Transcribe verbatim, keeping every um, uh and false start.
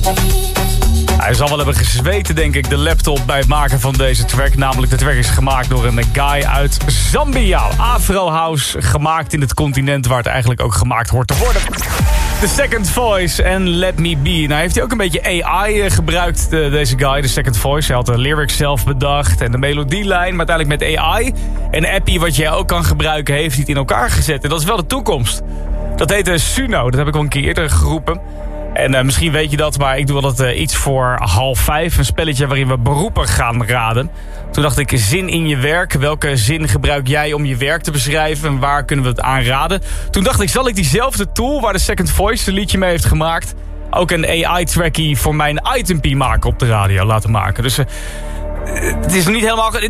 Hij zal wel hebben gezweten, denk ik, de laptop bij het maken van deze track. Namelijk, de track is gemaakt door een guy uit Zambia. Afro House, gemaakt in het continent waar het eigenlijk ook gemaakt hoort te worden. The Second Voice en Let Me Be. Nou heeft hij ook een beetje A I gebruikt, de, deze guy, The Second Voice. Hij had de lyrics zelf bedacht en de melodielijn. Maar uiteindelijk met A I en een appie wat jij ook kan gebruiken, heeft hij het in elkaar gezet. En dat is wel de toekomst. Dat heet uh, Suno, dat heb ik al een keer eerder geroepen. En uh, misschien weet je dat, maar ik doe altijd uh, iets voor half vijf. Een spelletje waarin we beroepen gaan raden. Toen dacht ik, zin in je werk. Welke zin gebruik jij om je werk te beschrijven? En waar kunnen we het aan raden? Toen dacht ik, zal ik diezelfde tool waar de Second Voice een liedje mee heeft gemaakt, ook een A I-trackie voor mijn itempie maken op de radio laten maken. Dus uh, het is nog niet helemaal...